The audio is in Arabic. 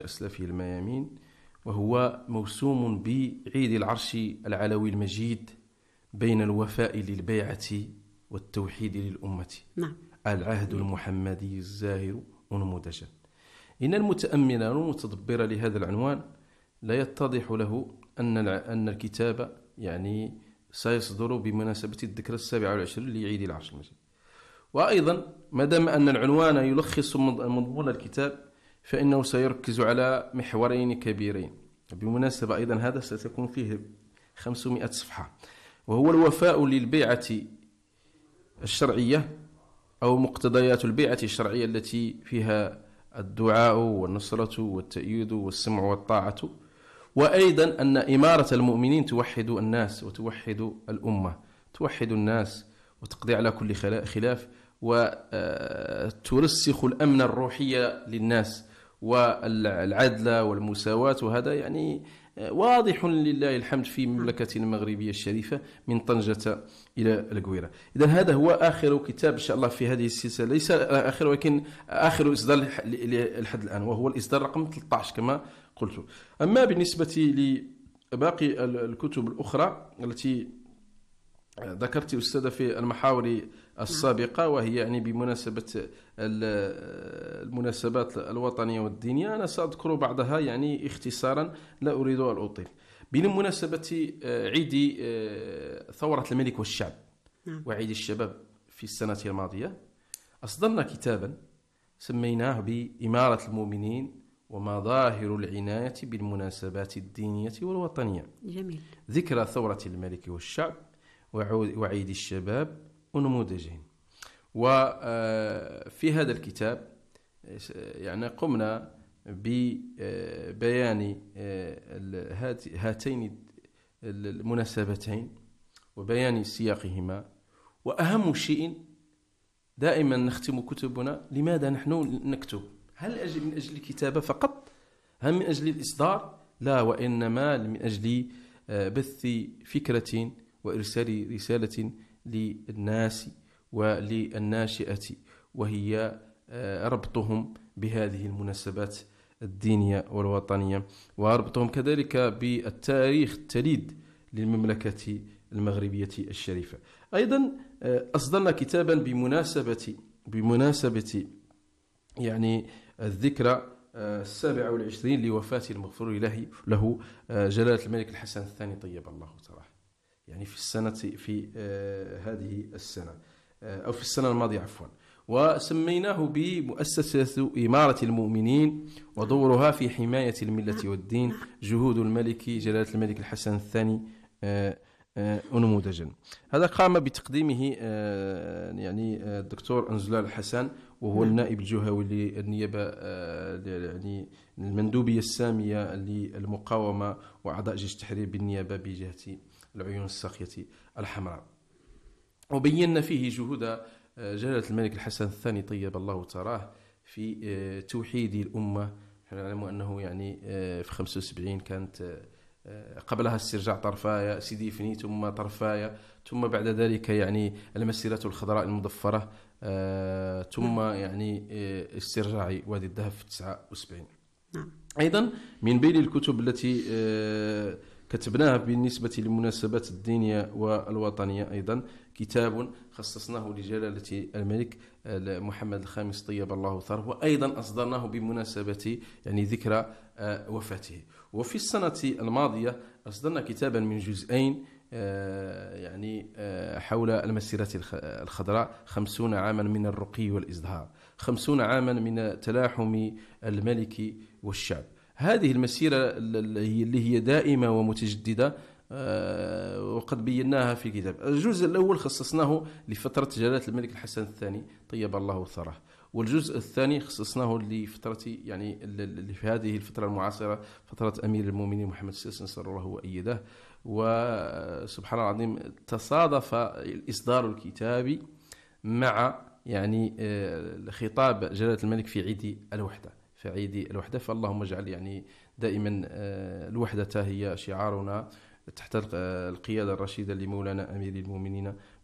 أسلافه الميامين، وهو موسوم بعيد العرش العلوي المجيد بين الوفاء للبيعة والتوحيد للأمة. نعم. العهد المحمدي الزاهر ونموذجا. إن المتأمل والمتدبر لهذا العنوان لا يتضح له أن الكتاب يعني سيصدر بمناسبة الذكرى 27 لعيد العرش المجيد. وأيضا ما دام أن العنوان يلخص مضمون الكتاب فإنه سيركز على محورين كبيرين. بالمناسبة أيضا هذا ستكون فيه 500 صفحة، وهو الوفاء للبيعة الشرعية أو مقتضيات البيعة الشرعية التي فيها الدعاء والنصرة والتأييد والسمع والطاعة، وأيضا أن إمارة المؤمنين توحد الناس وتوحد الأمة، توحد الناس وتقضي على كل خلاف وترسخ الأمن الروحي للناس والعدل والمساواة. وهذا يعني واضح لله الحمد في المملكة المغربية الشريفة من طنجة إلى القويرة. إذن هذا هو آخر كتاب إن شاء الله في هذه السلسلة، ليس آخر ولكن آخر إصدار لحد الآن، وهو الإصدار رقم 13 كما قلت. أما بالنسبة لباقي الكتب الأخرى التي ذكرت أستاذ في المحاور السابقة، وهي يعني بمناسبة المناسبات الوطنية والدينية، أنا سأذكر بعضها يعني اختصارا لا أريد أن أطيل. بمناسبة عيد ثورة الملك والشعب وعيد الشباب في السنة الماضية، أصدرنا كتابا سميناه بإمارة المؤمنين ومظاهر العناية بالمناسبات الدينية والوطنية. جميل. ذكرى ثورة الملك والشعب وعيد الشباب ونموذجهم. وفي هذا الكتاب يعني قمنا ببيان هاتين المناسبتين وبيان سياقهما. وأهم شيء دائما نختم كتبنا، لماذا نحن نكتب؟ هل من أجل الكتابة فقط؟ هل من أجل الإصدار؟ لا، وإنما من أجل بث فكرة وإرسال رسالة للناس وللناشئة، وهي ربطهم بهذه المناسبات الدينية والوطنية، وربطهم كذلك بالتاريخ التليد للمملكة المغربية الشريفة. أيضا أصدرنا كتابا بمناسبة يعني الذكرى 27 لوفاة المغفور له جلالة الملك الحسن الثاني طيب الله ثراه، يعني في هذه السنة أو في السنة الماضية عفوا. وسميناه بمؤسسة إمارة المؤمنين ودورها في حماية الملة والدين، جهود الملك جلالة الملك الحسن الثاني ونموذجا. هذا قام بتقديمه يعني الدكتور أنزلال الحسن، وهو النائب الجهوي للنيابة يعني المندوبية السامية للمقاومة وأعضاء جيش التحرير بالنيابة بجهة العيون الساقية الحمراء. وبينا فيه جهود جلالة الملك الحسن الثاني طيب الله ثراه في توحيد الأمة. نعلم أنه يعني في 75 كانت قبلها استرجاع طرفايا سيدي فني ثم طرفايا، ثم بعد ذلك يعني المسيرة الخضراء المضفرة، ثم يعني استرجاع وادي الذهب في 79. أيضا من بين الكتب التي كتبناها بالنسبة للمناسبات الدينية والوطنية أيضا كتاب خصصناه لجلالة الملك محمد الخامس طيب الله ثراه، وأيضا أصدرناه بمناسبة يعني ذكرى وفاته. وفي السنة الماضية أصدرنا كتابا من جزئين يعني حول المسيرة الخضراء، 50 عاما من الرقي والإزدهار، 50 عاما من تلاحم الملك والشعب. هذه المسيرة اللي هي دائمة ومتجددة، وقد بيناها في الكتاب. الجزء الأول خصصناه لفترة جلالة الملك الحسن الثاني طيب الله ثراه، والجزء الثاني خصصناه لفترة يعني في هذه الفترة المعاصرة، فترة أمير المؤمنين محمد السادس نصر الله وأيده. وسبحان الله العظيم تصادف إصدار الكتاب مع يعني خطاب جلالة الملك في عيد الوحدة. فاللهم اجعل يعني دائما الوحدة هي شعارنا تحت القيادة الرشيدة لمولانا أمير المؤمنين